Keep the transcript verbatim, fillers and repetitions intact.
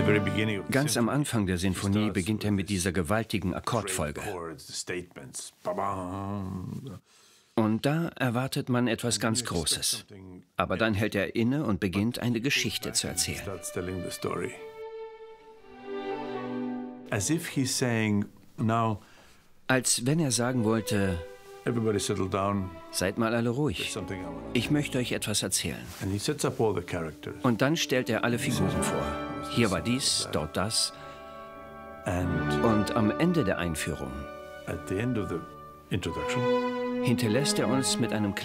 Ganz am Anfang der Sinfonie beginnt er mit dieser gewaltigen Akkordfolge. Und da erwartet man etwas ganz Großes. Aber dann hält er inne und beginnt, eine Geschichte zu erzählen. Als wenn er sagen wollte: Seid mal alle ruhig. Ich möchte euch etwas erzählen. Und dann stellt er alle Figuren vor. Hier war dies, dort das. Und am Ende der Einführung hinterlässt er uns mit einem